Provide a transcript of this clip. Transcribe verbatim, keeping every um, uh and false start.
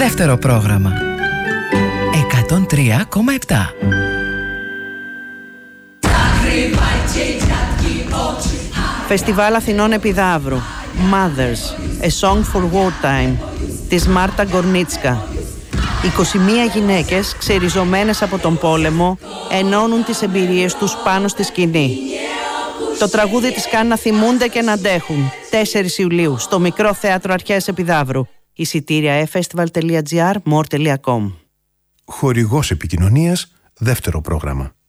Δεύτερο πρόγραμμα εκατόν τρία κόμμα επτά. Φεστιβάλ Αθηνών Επιδαύρου Mothers, A Song for Wartime της Μάρτα Γκορνίτσκα. είκοσι μία γυναίκες ξεριζωμένες από τον πόλεμο ενώνουν τις εμπειρίες τους πάνω στη σκηνή. Το τραγούδι τις κάνει να θυμούνται και να αντέχουν. τέσσερις Ιουλίου στο Μικρό Θέατρο Αρχαίας Επιδαύρου. Εισιτήρια e-festival τελεία gr, more τελεία com. Χορηγός επικοινωνίας, δεύτερο πρόγραμμα.